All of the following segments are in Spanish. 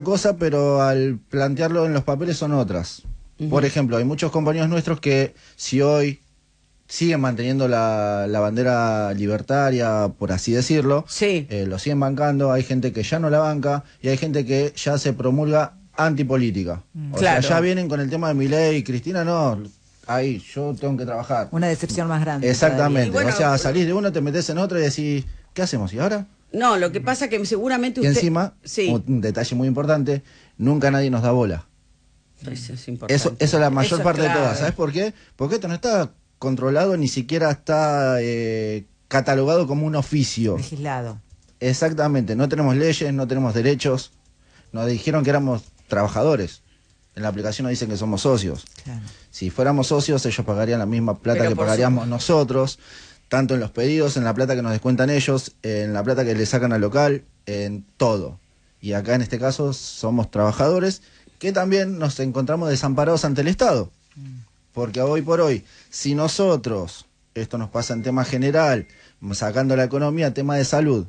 cosa, pero al plantearlo en los papeles son otras. Por ejemplo, hay muchos compañeros nuestros que si hoy siguen manteniendo la bandera libertaria, por así decirlo, sí, lo siguen bancando, hay gente que ya no la banca y hay gente que ya se promulga antipolítica. O claro. sea, ya vienen con el tema de Milei y Cristina, no, ahí yo tengo que trabajar. Una decepción más grande. Exactamente, Y bueno, o sea, salís de uno, te metes en otro y decís, ¿qué hacemos? ¿Y ahora? No, lo que pasa que seguramente Y usted... encima, Sí. un detalle muy importante, nunca nadie nos da bola. Eso es importante. Eso es la mayor Eso parte es de todas. clave. ¿Sabes por qué? Porque esto no está controlado, ni siquiera está catalogado como un oficio. Legislado. Exactamente, no tenemos leyes, no tenemos derechos. Nos dijeron que éramos trabajadores. En la aplicación nos dicen que somos socios. Claro. Si fuéramos socios, ellos pagarían la misma plata Pero que por pagaríamos nosotros, tanto en los pedidos, en la plata que nos descuentan ellos, en la plata que le sacan al local, en todo. Y acá en este caso somos trabajadores que también nos encontramos desamparados ante el Estado. Porque hoy por hoy, si nosotros, esto nos pasa en tema general, sacando la economía, tema de salud,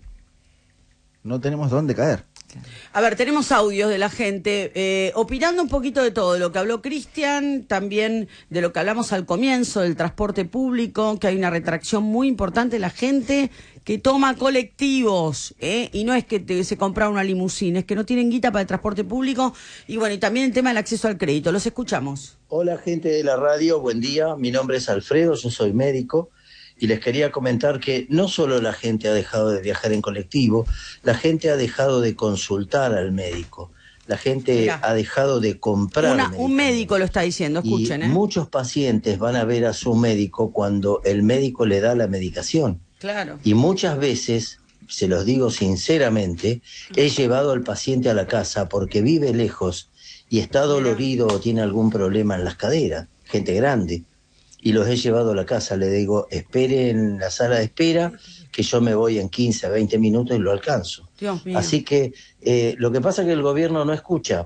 no tenemos dónde caer. A ver, tenemos audios de la gente opinando un poquito de todo, de lo que habló Cristian, también de lo que hablamos al comienzo, del transporte público, que hay una retracción muy importante de la gente que toma colectivos, y no es que se compra una limusina, es que no tienen guita para el transporte público, y bueno, y también el tema del acceso al crédito. Los escuchamos. Hola gente de la radio, buen día, mi nombre es Alfredo, yo soy médico y les quería comentar que no solo la gente ha dejado de viajar en colectivo, la gente ha dejado de consultar al médico, la gente Mirá. ha dejado de comprar Un médico lo está diciendo, escuchen. y muchos pacientes van a ver a su médico cuando el médico le da la medicación. Claro. Y muchas veces, se los digo sinceramente, he llevado al paciente a la casa porque vive lejos y está dolorido o tiene algún problema en las caderas, gente grande, y los he llevado a la casa, le digo, espere en la sala de espera, que yo me voy en 15 a 20 minutos y lo alcanzo. Dios mío. Así que lo que pasa es que el gobierno no escucha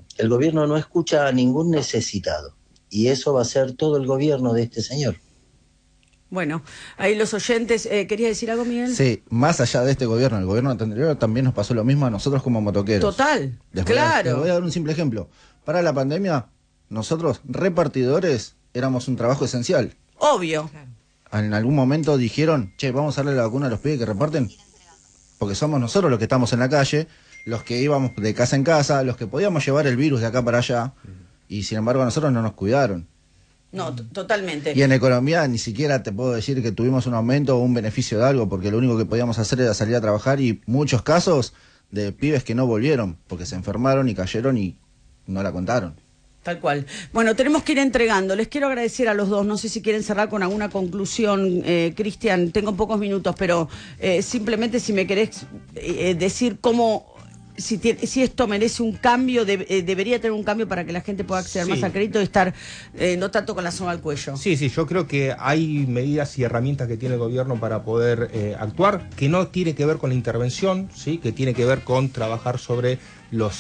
a ningún necesitado, y eso va a ser todo el gobierno de este señor. Bueno, ahí los oyentes, ¿querías decir algo, Miguel? Sí, más allá de este gobierno, el gobierno anterior también nos pasó lo mismo a nosotros como motoqueros. Total, Les claro. voy a dar un simple ejemplo. Para la pandemia, nosotros, repartidores, éramos un trabajo esencial. Obvio. En algún momento dijeron, che, vamos a darle la vacuna a los pibes que reparten, porque somos nosotros los que estamos en la calle, los que íbamos de casa en casa, los que podíamos llevar el virus de acá para allá, y sin embargo a nosotros no nos cuidaron. No, totalmente. Y en economía ni siquiera te puedo decir que tuvimos un aumento o un beneficio de algo, porque lo único que podíamos hacer era salir a trabajar, y muchos casos de pibes que no volvieron, porque se enfermaron y cayeron y no la contaron. Tal cual. Bueno, tenemos que ir entregando. Les quiero agradecer a los dos. No sé si quieren cerrar con alguna conclusión. Cristian, tengo pocos minutos, pero simplemente si me querés decir cómo... Si esto merece un cambio, debería tener un cambio para que la gente pueda acceder más al crédito y estar no tanto con la soga al cuello. Sí, yo creo que hay medidas y herramientas que tiene el gobierno para poder actuar, que no tiene que ver con la intervención, ¿sí? Que tiene que ver con trabajar sobre los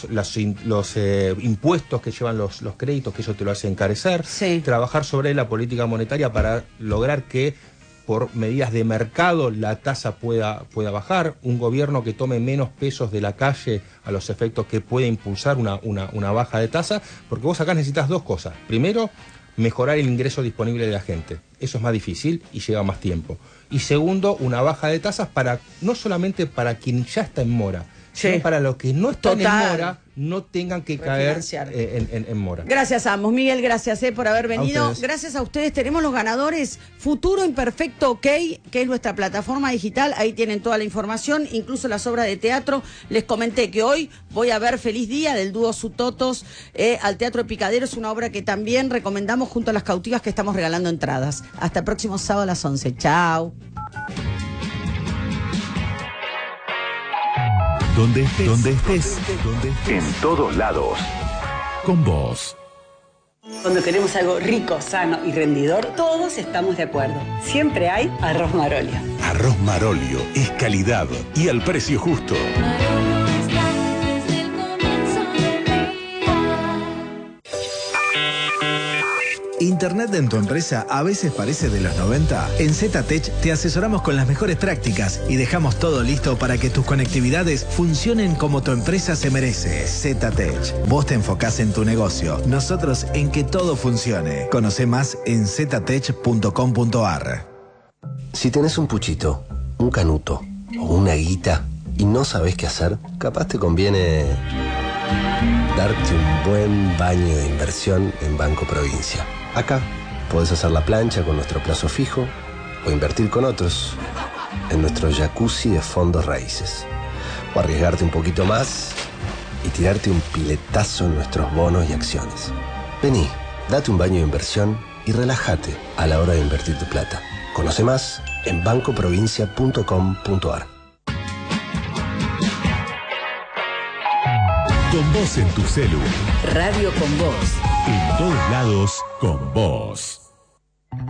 impuestos que llevan los créditos, que eso te lo hace encarecer, Sí. trabajar sobre la política monetaria para lograr que por medidas de mercado la tasa pueda bajar, un gobierno que tome menos pesos de la calle a los efectos que puede impulsar una baja de tasa, porque vos acá necesitas dos cosas. Primero, mejorar el ingreso disponible de la gente. Eso es más difícil y lleva más tiempo. Y segundo, una baja de tasas no solamente para quien ya está en mora, sino para los que no están en mora, no tengan que caer en mora. Gracias a ambos. Miguel, gracias por haber venido. ustedes. Gracias a ustedes. Tenemos los ganadores. Futuro Imperfecto OK, que es nuestra plataforma digital. Ahí tienen toda la información, incluso las obras de teatro. Les comenté que hoy voy a ver Feliz Día del dúo Sutotos al Teatro de Picadero. Es una obra que también recomendamos junto a Las Cautivas, que estamos regalando entradas. Hasta el próximo sábado a las 11. Chao. Donde estés, en todos lados. Con vos. Cuando queremos algo rico, sano y rendidor, todos estamos de acuerdo. Siempre hay arroz Marolio. Arroz Marolio es calidad y al precio justo. ¿Internet en tu empresa a veces parece de los 90? En ZTech te asesoramos con las mejores prácticas y dejamos todo listo para que tus conectividades funcionen como tu empresa se merece. ZTech. Vos te enfocás en tu negocio, nosotros en que todo funcione. Conoce más en ztech.com.ar. Si tenés un puchito, un canuto o una guita y no sabés qué hacer, capaz te conviene darte un buen baño de inversión en Banco Provincia. Acá podés hacer la plancha con nuestro plazo fijo o invertir con otros en nuestro jacuzzi de fondos raíces. O arriesgarte un poquito más y tirarte un piletazo en nuestros bonos y acciones. Vení, date un baño de inversión y relájate a la hora de invertir tu plata. Conoce más en bancoprovincia.com.ar. Con vos en tu celu. Radio con vos. En todos lados, con vos.